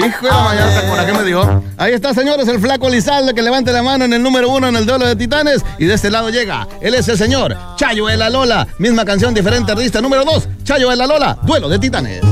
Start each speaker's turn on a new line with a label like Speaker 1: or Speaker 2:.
Speaker 1: Hijo de la mañana, ¿con qué me dijo? Ahí está, señores, el flaco Lizalde, que levante la mano en el número 1 en el duelo de titanes. Y de este lado llega, él es el señor Chayo de la Lola. Misma canción, diferente artista. Número 2, Chayo de la Lola, duelo de titanes.